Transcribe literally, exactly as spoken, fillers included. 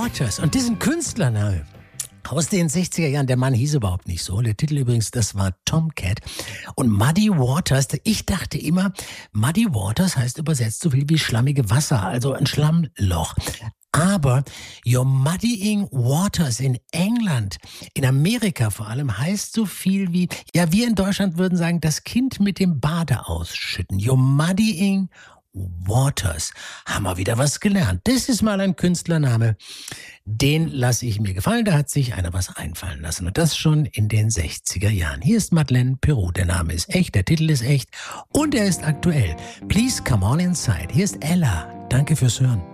Waters. Und das ist ein Künstlername aus den sechziger Jahren. Der Mann hieß überhaupt nicht so. Der Titel übrigens, das war Tomcat. Und Muddy Waters, ich dachte immer, Muddy Waters heißt übersetzt so viel wie schlammige Wasser, also ein Schlammloch. Aber You're Muddying Waters in England, in Amerika vor allem, heißt so viel wie, ja, wir in Deutschland würden sagen, das Kind mit dem Bade ausschütten. You're Muddying Waters. Haben wir wieder was gelernt. Das ist mal ein Künstlername. Den lasse ich mir gefallen. Da hat sich einer was einfallen lassen. Und das schon in den sechziger Jahren. Hier ist Madeleine Peru. Der Name ist echt, der Titel ist echt und er ist aktuell. Please come on inside. Hier ist Ella. Danke fürs Hören.